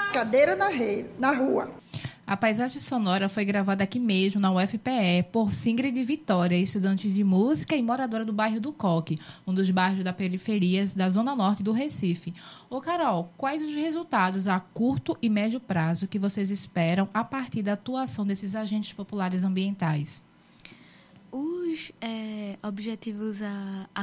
Cadeira na rua. A paisagem sonora foi gravada aqui mesmo, na UFPE, por Singrid Vitória, estudante de música e moradora do bairro do Coque, um dos bairros da periferia da Zona Norte do Recife. Ô, Carol, quais os resultados a curto e médio prazo que vocês esperam a partir da atuação desses agentes populares ambientais? Os objetivos a